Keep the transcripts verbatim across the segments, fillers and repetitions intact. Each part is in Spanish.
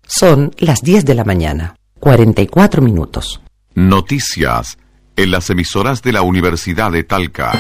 Son las diez de la mañana, cuarenta y cuatro minutos. Noticias en las emisoras de la Universidad de Talca.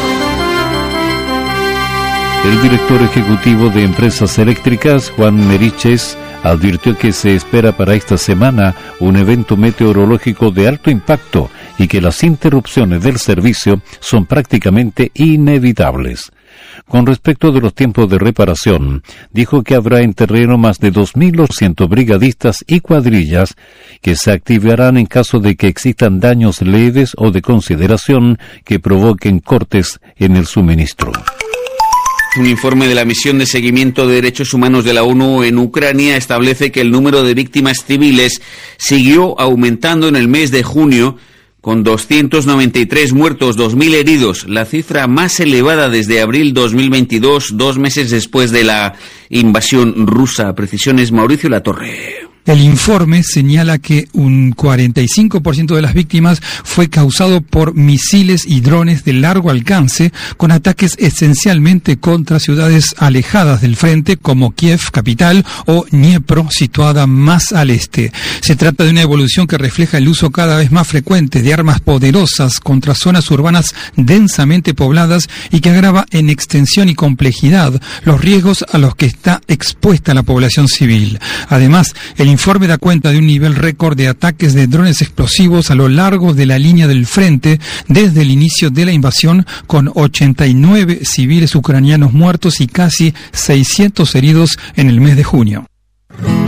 El director ejecutivo de Empresas Eléctricas, Juan Meriches, advirtió que se espera para esta semana un evento meteorológico de alto impacto y que las interrupciones del servicio son prácticamente inevitables. Con respecto de los tiempos de reparación, dijo que habrá en terreno más de dos mil doscientos brigadistas y cuadrillas que se activarán en caso de que existan daños leves o de consideración que provoquen cortes en el suministro. Un informe de la Misión de Seguimiento de Derechos Humanos de la ONU en Ucrania establece que el número de víctimas civiles siguió aumentando en el mes de junio, con doscientos noventa y tres muertos, dos mil heridos, la cifra más elevada desde abril dos mil veintidós, dos meses después de la invasión rusa. Precisiones, Mauricio Latorre. El informe señala que un cuarenta y cinco por ciento de las víctimas fue causado por misiles y drones de largo alcance, con ataques esencialmente contra ciudades alejadas del frente como Kiev, capital, o Dniepro, situada más al este. Se trata de una evolución que refleja el uso cada vez más frecuente de armas poderosas contra zonas urbanas densamente pobladas y que agrava en extensión y complejidad los riesgos a los que está expuesta la población civil. Además, el El informe da cuenta de un nivel récord de ataques de drones explosivos a lo largo de la línea del frente desde el inicio de la invasión, con ochenta y nueve civiles ucranianos muertos y casi seiscientos heridos en el mes de junio.